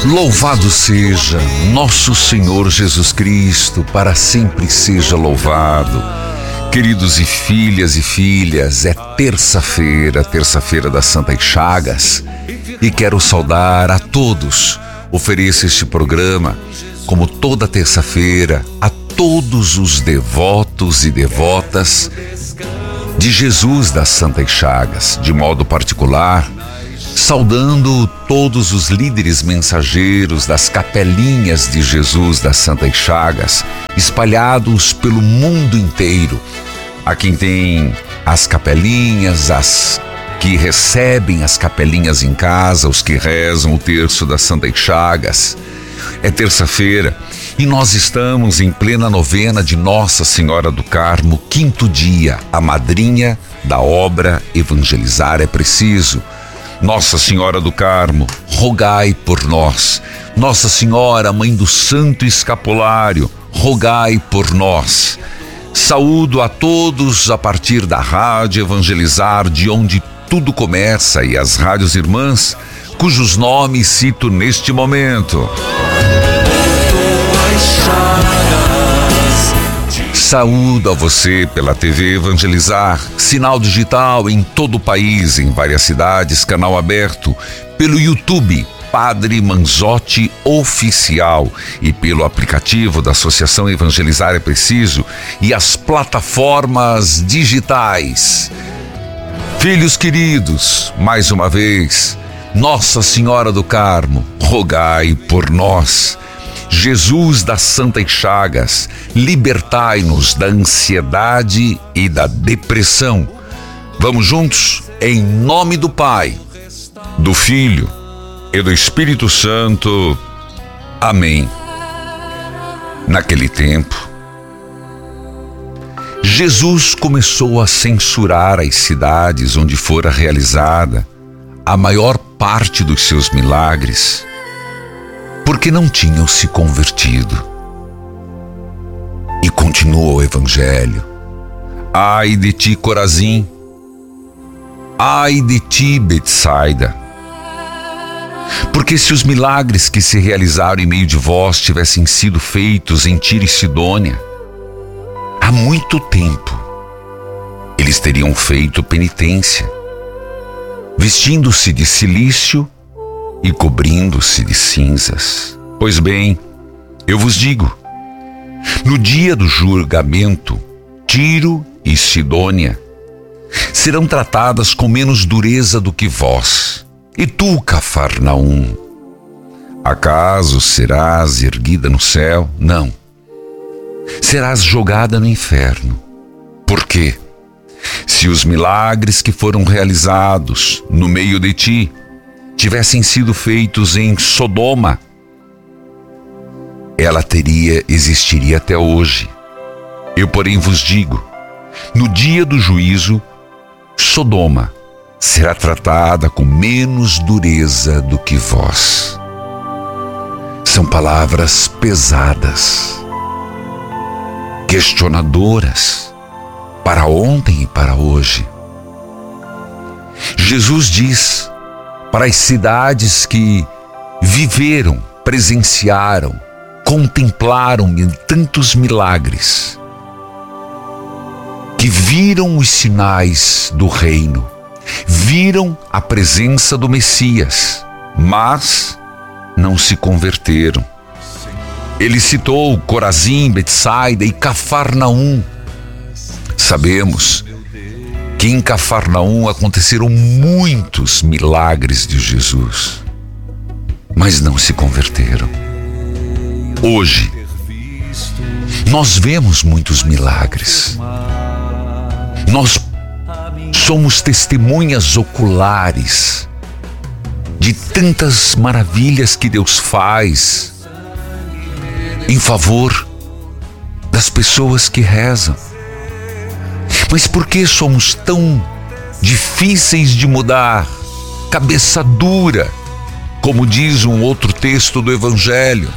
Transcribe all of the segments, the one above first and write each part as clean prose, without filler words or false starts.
Louvado seja nosso Senhor Jesus Cristo, para sempre seja louvado. Queridos e filhas, é terça-feira das Santas Chagas, e quero saudar a todos. Ofereço este programa, como toda terça-feira, a todos os devotos e devotas de Jesus das Santas Chagas, de modo particular, saudando todos os líderes mensageiros das capelinhas de Jesus das Santas Chagas, espalhados pelo mundo inteiro. Há quem tem as capelinhas, as que recebem as capelinhas em casa, os que rezam o terço das Santas Chagas. É terça-feira e nós estamos em plena novena de Nossa Senhora do Carmo, quinto dia, a madrinha da obra Evangelizar é Preciso. Nossa Senhora do Carmo, rogai por nós. Nossa Senhora, Mãe do Santo Escapulário, rogai por nós. Saúdo a todos a partir da Rádio Evangelizar, de onde tudo começa, e as rádios irmãs, cujos nomes cito neste momento. Saúdo a você pela TV Evangelizar, sinal digital em todo o país, em várias cidades, canal aberto, pelo YouTube Padre Manzotti Oficial e pelo aplicativo da Associação Evangelizar é Preciso e as plataformas digitais. Filhos queridos, mais uma vez, Nossa Senhora do Carmo, rogai por nós. Jesus das Santas Chagas, libertai-nos da ansiedade e da depressão. Vamos juntos? Em nome do Pai, do Filho e do Espírito Santo. Amém. Naquele tempo, Jesus começou a censurar as cidades onde fora realizada a maior parte dos seus milagres, porque não tinham se convertido. E continua o Evangelho. Ai de ti, Corazim! Ai de ti, Betsaida! Porque se os milagres que se realizaram em meio de vós tivessem sido feitos em Tiro e Sidônia, há muito tempo eles teriam feito penitência, vestindo-se de cilício e cobrindo-se de cinzas. Pois bem, eu vos digo, no dia do julgamento, Tiro e Sidônia serão tratadas com menos dureza do que vós. E tu, Cafarnaum, acaso serás erguida no céu? Não. Serás jogada no inferno. Por quê? Se os milagres que foram realizados no meio de ti tivessem sido feitos em Sodoma, ela existiria até hoje. Eu, porém, vos digo, no dia do juízo, Sodoma será tratada com menos dureza do que vós. São palavras pesadas, questionadoras, para ontem e para hoje. Jesus diz para as cidades que viveram, presenciaram, contemplaram tantos milagres, que viram os sinais do reino, viram a presença do Messias, mas não se converteram. Ele citou Corazim, Betsaida e Cafarnaum. Sabemos que em Cafarnaum aconteceram muitos milagres de Jesus, mas não se converteram. Hoje, nós vemos muitos milagres. Nós somos testemunhas oculares de tantas maravilhas que Deus faz em favor das pessoas que rezam. Mas por que somos tão difíceis de mudar, cabeça dura, como diz um outro texto do Evangelho?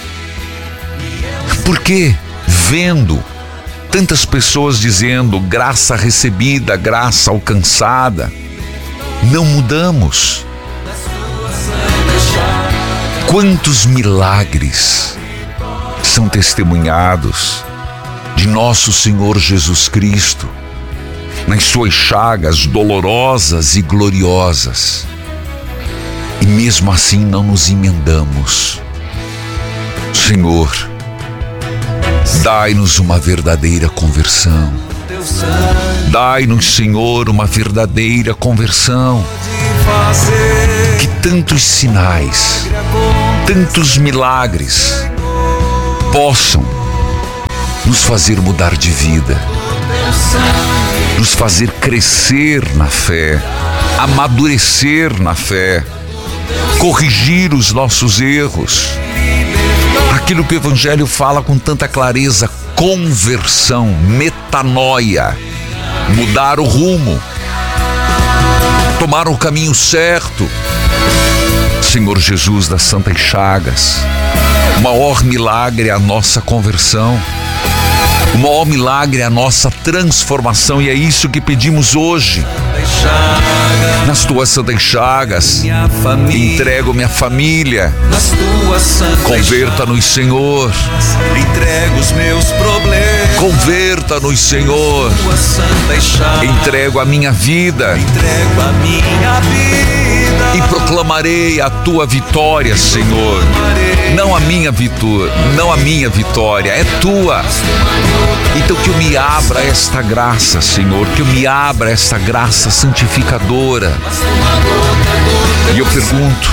Por que, vendo tantas pessoas dizendo graça recebida, graça alcançada, não mudamos? Quantos milagres são testemunhados de nosso Senhor Jesus Cristo nas suas chagas dolorosas e gloriosas, e mesmo assim não nos emendamos. Senhor, dai-nos uma verdadeira conversão. Dai-nos, Senhor, uma verdadeira conversão. Que tantos sinais, tantos milagres possam nos fazer mudar de vida, nos fazer crescer na fé, amadurecer na fé, corrigir os nossos erros. Aquilo que o Evangelho fala com tanta clareza: conversão, metanoia, mudar o rumo, tomar o caminho certo. Senhor Jesus das Santas Chagas, o maior milagre é a nossa conversão, o maior milagre é a nossa transformação, e é isso que pedimos hoje. Nas tuas santas chagas, entrego minha família. Converta-nos, Senhor. Entrego os meus problemas. Converta-nos, Senhor. Entrego a minha vida. Entrego a minha vida. E proclamarei a tua vitória, Senhor. Não a minha vitória, é tua. Então que eu me abra esta graça, Senhor, que eu me abra esta graça santificadora. E eu pergunto: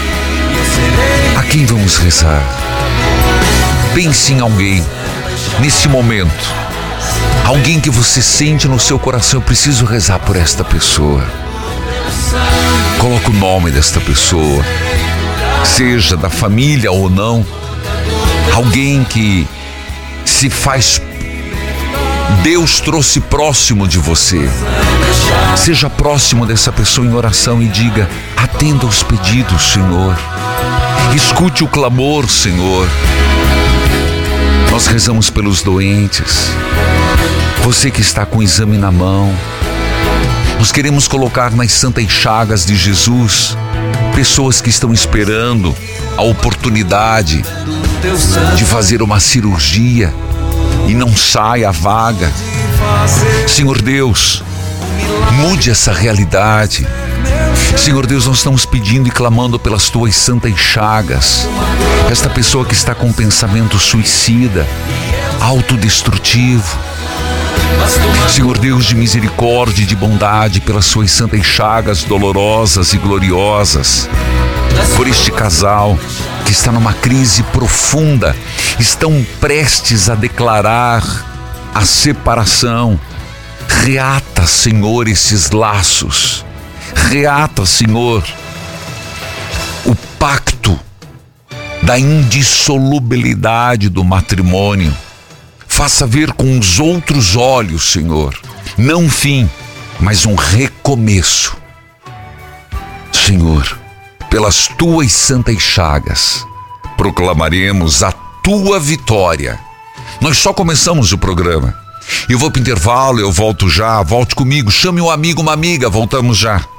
a quem vamos rezar? Pense em alguém, nesse momento, alguém que você sente no seu coração: eu preciso rezar por esta pessoa. Coloca o nome desta pessoa, seja da família ou não, alguém que se faz, Deus trouxe próximo de você. Seja próximo dessa pessoa em oração e diga: atenda os pedidos, Senhor. Escute o clamor, Senhor. Nós rezamos pelos doentes. Você que está com o exame na mão, nós queremos colocar nas santas chagas de Jesus pessoas que estão esperando a oportunidade de fazer uma cirurgia e não sai a vaga. Senhor Deus, mude essa realidade. Senhor Deus, nós estamos pedindo e clamando pelas tuas santas chagas. Esta pessoa que está com um pensamento suicida, autodestrutivo. Senhor Deus de misericórdia e de bondade, pelas suas santas chagas dolorosas e gloriosas, por este casal que está numa crise profunda, estão prestes a declarar a separação. Reata, Senhor, esses laços. Reata, Senhor, o pacto da indissolubilidade do matrimônio. Faça ver com os outros olhos, Senhor, não um fim, mas um recomeço. Senhor, pelas tuas santas chagas, proclamaremos a tua vitória. Nós só começamos o programa. Eu vou para o intervalo, eu volto já. Volte comigo, chame um amigo, uma amiga, voltamos já.